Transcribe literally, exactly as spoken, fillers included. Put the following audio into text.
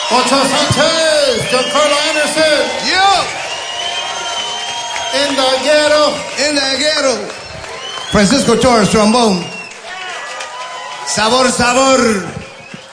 Ocho Sanchez, Giancarlo Anderson. Yo. In the ghetto. In the ghetto. Francisco Torres, trombone. Sabor, sabor.